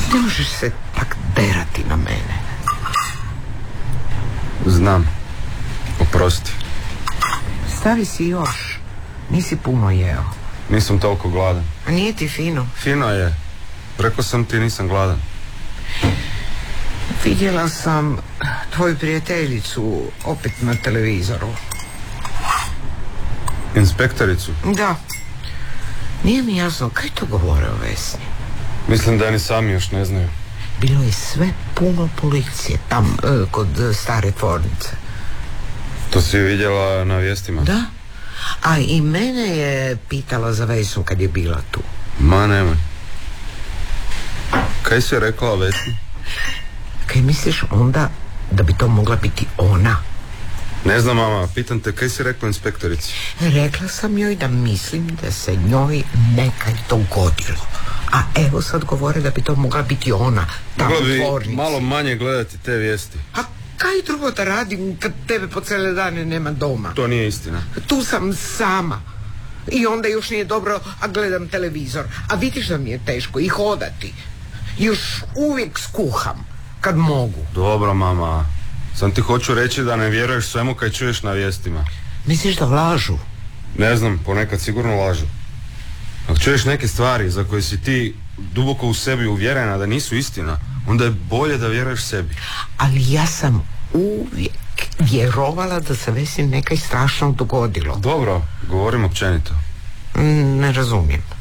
Ne možeš se tak derati na mene. Znam. Oprosti. Stavi si još. Nisi puno jeo. Nisam toliko gladan. A nije ti fino? Fino je. Rekao sam ti nisam gladan. Vidjela sam tvoju prijateljicu opet na televizoru. Inspektoricu? Da. Nije mi jasno kaj to govore o Vesni. Mislim da ni sami još ne znaju. Bilo je sve puno policije tam kod stare tvornice. To si vidjela na vijestima? Da. A i mene je pitala za Vesnu kad je bila tu. Ma nemoj. Kaj si rekla o Vesni? Kaj misliš onda da bi to mogla biti ona? Ne znam, mama, pitam te, kaj si rekla inspektorici? Rekla sam joj da mislim da se njoj nekaj dogodilo. A evo sad govore da bi to mogla biti ona, tamo u tvornici. Mogla bi malo manje gledati te vijesti. A kaj drugo da radim kad tebe po cijele dane nema doma? To nije istina. Tu sam sama. I onda još nije dobro, a gledam televizor. A vidiš da mi je teško i hodati. Još uvijek skuham, kad mogu. Dobro, mama. Sam ti hoću reći da ne vjeruješ svemu kaj čuješ na vijestima. Misliš da lažu? Ne znam, ponekad sigurno lažu. Ako čuješ neke stvari za koje si ti duboko u sebi uvjerena da nisu istina, onda je bolje da vjeruješ sebi. Ali ja sam uvijek vjerovala da se Vesni nekaj strašno dogodilo. Dobro, govorim općenito. Ne razumijem.